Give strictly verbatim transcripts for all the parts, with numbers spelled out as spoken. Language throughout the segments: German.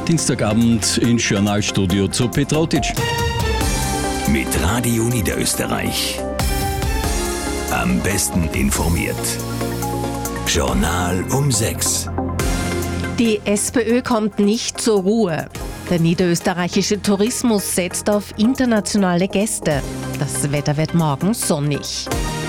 Dienstagabend ins Journalstudio zu Petrotic. Mit Radio Niederösterreich. Am besten informiert. Journal um sechs. Die SPÖ kommt nicht zur Ruhe. Der niederösterreichische Tourismus setzt auf internationale Gäste. Das Wetter wird morgen sonnig.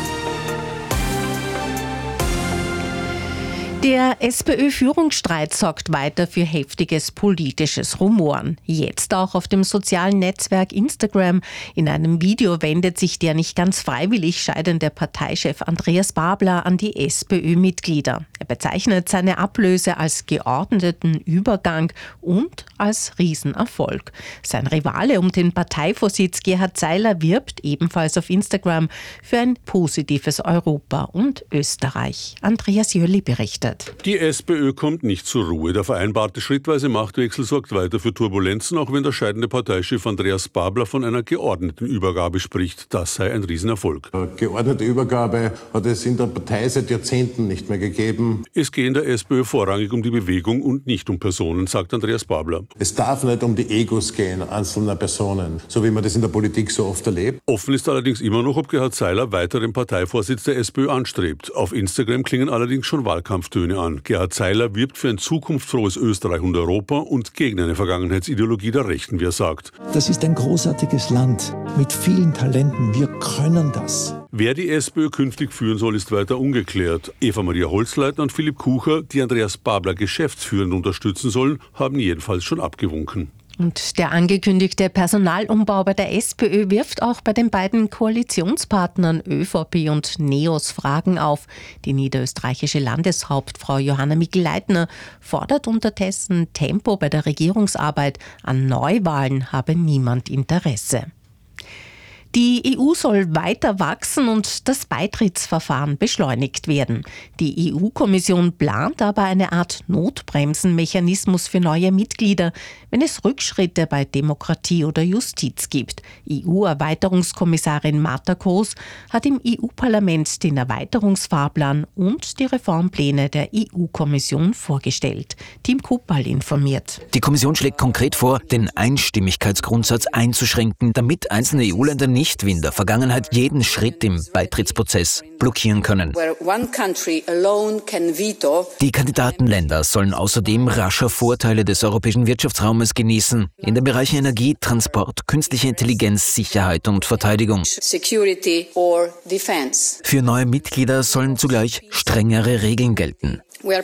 Der SPÖ-Führungsstreit sorgt weiter für heftiges politisches Rumoren. Jetzt auch auf dem sozialen Netzwerk Instagram. In einem Video wendet sich der nicht ganz freiwillig scheidende Parteichef Andreas Babler an die SPÖ-Mitglieder. Er bezeichnet seine Ablöse als geordneten Übergang und als Riesenerfolg. Sein Rivale um den Parteivorsitz Gerhard Zeiler wirbt ebenfalls auf Instagram für ein positives Europa und Österreich. Andreas Jöli berichtet. Die SPÖ kommt nicht zur Ruhe. Der vereinbarte schrittweise Machtwechsel sorgt weiter für Turbulenzen, auch wenn der scheidende Parteichef Andreas Babler von einer geordneten Übergabe spricht. Das sei ein Riesenerfolg. Geordnete Übergabe hat es in der Partei seit Jahrzehnten nicht mehr gegeben. Es gehe in der SPÖ vorrangig um die Bewegung und nicht um Personen, sagt Andreas Babler. Es darf nicht um die Egos gehen einzelner Personen, so wie man das in der Politik so oft erlebt. Offen ist allerdings immer noch, ob Gerhard Zeiler weiter den Parteivorsitz der SPÖ anstrebt. Auf Instagram klingen allerdings schon Wahlkampftöne an. Gerhard Zeiler wirbt für ein zukunftsfrohes Österreich und Europa und gegen eine Vergangenheitsideologie der Rechten, wie er sagt. Das ist ein großartiges Land mit vielen Talenten. Wir können das. Wer die SPÖ künftig führen soll, ist weiter ungeklärt. Eva-Maria Holzleitner und Philipp Kucher, die Andreas Babler geschäftsführend unterstützen sollen, haben jedenfalls schon abgewunken. Und der angekündigte Personalumbau bei der SPÖ wirft auch bei den beiden Koalitionspartnern ÖVP und NEOS Fragen auf. Die niederösterreichische Landeshauptfrau Johanna Mikl-Leitner fordert unterdessen Tempo bei der Regierungsarbeit. An Neuwahlen habe niemand Interesse. Die E U soll weiter wachsen und das Beitrittsverfahren beschleunigt werden. Die E U-Kommission plant aber eine Art Notbremsenmechanismus für neue Mitglieder, wenn es Rückschritte bei Demokratie oder Justiz gibt. E U-Erweiterungskommissarin Marta Koos hat im E U-Parlament den Erweiterungsfahrplan und die Reformpläne der E U-Kommission vorgestellt. Tim Kuppal informiert. Die Kommission schlägt konkret vor, den Einstimmigkeitsgrundsatz einzuschränken, damit einzelne E U-Länder nicht wie in der Vergangenheit jeden Schritt im Beitrittsprozess blockieren können. Die Kandidatenländer sollen außerdem rascher Vorteile des europäischen Wirtschaftsraumes genießen, in den Bereichen Energie, Transport, künstliche Intelligenz, Sicherheit und Verteidigung. Für neue Mitglieder sollen zugleich strengere Regeln gelten.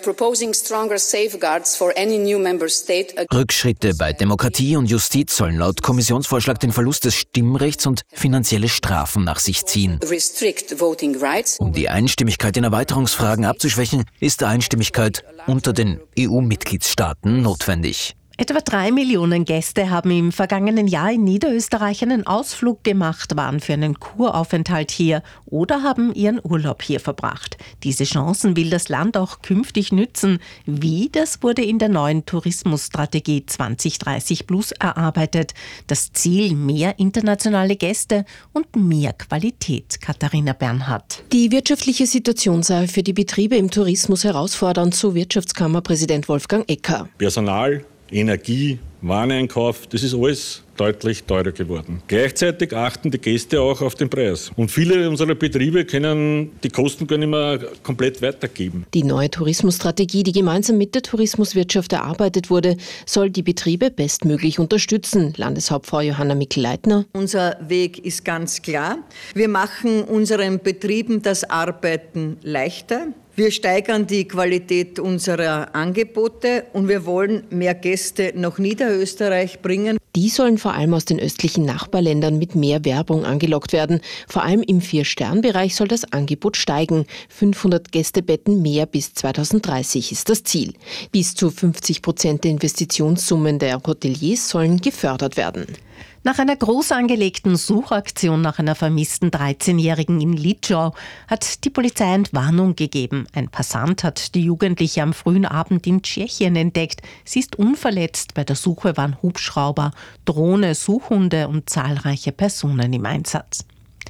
Rückschritte bei Demokratie und Justiz sollen laut Kommissionsvorschlag den Verlust des Stimmrechts und finanzielle Strafen nach sich ziehen. Um die Einstimmigkeit in Erweiterungsfragen abzuschwächen, ist Einstimmigkeit unter den E U-Mitgliedstaaten notwendig. Etwa drei Millionen Gäste haben im vergangenen Jahr in Niederösterreich einen Ausflug gemacht, waren für einen Kuraufenthalt hier oder haben ihren Urlaub hier verbracht. Diese Chancen will das Land auch künftig nützen. Wie, das wurde in der neuen Tourismusstrategie zwanzig dreißig plus erarbeitet. Das Ziel: mehr internationale Gäste und mehr Qualität. Katharina Bernhardt. Die wirtschaftliche Situation sei für die Betriebe im Tourismus herausfordernd, so Wirtschaftskammerpräsident Wolfgang Ecker. Personal, Energie, Wareneinkauf, das ist alles deutlich teurer geworden. Gleichzeitig achten die Gäste auch auf den Preis. Und viele unserer Betriebe können die Kosten gar nicht mehr komplett weitergeben. Die neue Tourismusstrategie, die gemeinsam mit der Tourismuswirtschaft erarbeitet wurde, soll die Betriebe bestmöglich unterstützen. Landeshauptfrau Johanna Mikl-Leitner. Unser Weg ist ganz klar. Wir machen unseren Betrieben das Arbeiten leichter. Wir steigern die Qualität unserer Angebote und wir wollen mehr Gäste nach Niederösterreich bringen. Die sollen vor allem aus den östlichen Nachbarländern mit mehr Werbung angelockt werden. Vor allem im Vier-Stern-Bereich soll das Angebot steigen. fünfhundert Gästebetten mehr bis zweitausenddreißig ist das Ziel. Bis zu fünfzig Prozent der Investitionssummen der Hoteliers sollen gefördert werden. Nach einer groß angelegten Suchaktion nach einer vermissten dreizehnjährigen in Litschau hat die Polizei Entwarnung gegeben. Ein Passant hat die Jugendliche am frühen Abend in Tschechien entdeckt. Sie ist unverletzt. Bei der Suche waren Hubschrauber, Drohne, Suchhunde und zahlreiche Personen im Einsatz.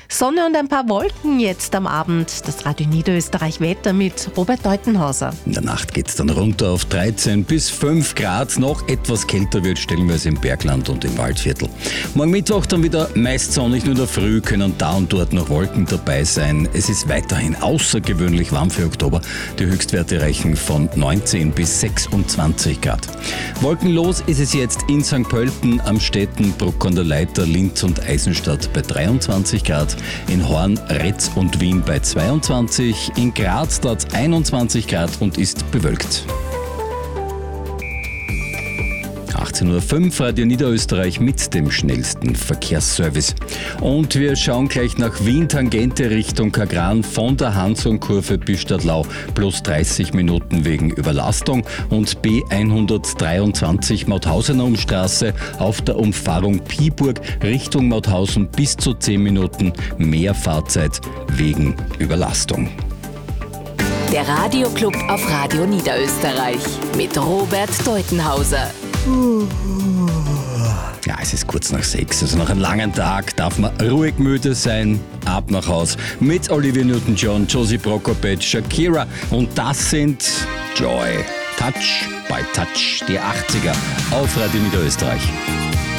Sonne und ein paar Wolken jetzt am Abend. Das Radio Niederösterreich Wetter mit Robert Deutenhauser. In der Nacht geht es dann runter auf dreizehn bis fünf Grad. Noch etwas kälter wird stellenweise im Bergland und im Waldviertel. Morgen Mittwoch dann wieder meist sonnig, nur in der Früh können da und dort noch Wolken dabei sein. Es ist weiterhin außergewöhnlich warm für Oktober. Die Höchstwerte reichen von neunzehn bis sechsundzwanzig Grad. Wolkenlos ist es jetzt in Sankt Pölten, Amstetten, Bruck an der Leiter, Linz und Eisenstadt bei dreiundzwanzig Grad. In Horn, Retz und Wien bei zweiundzwanzig. In Graz dort einundzwanzig Grad und ist bewölkt. achtzehn Uhr fünf, Radio Niederösterreich mit dem schnellsten Verkehrsservice. Und wir schauen gleich nach Wien, Tangente Richtung Kagran, von der Hansonkurve bis Stadtlau, plus dreißig Minuten wegen Überlastung. Und B hundertdreiundzwanzig Mauthausener Umstraße auf der Umfahrung Piburg Richtung Mauthausen bis zu zehn Minuten mehr Fahrzeit wegen Überlastung. Der Radioclub auf Radio Niederösterreich mit Robert Deutenhauser. Ja, es ist kurz nach sechs, also nach einem langen Tag darf man ruhig müde sein. Ab nach Haus mit Olivia Newton-John, Josie Prokopec, Shakira und das sind Joy, Touch by Touch, die achtziger auf Radio Niederösterreich.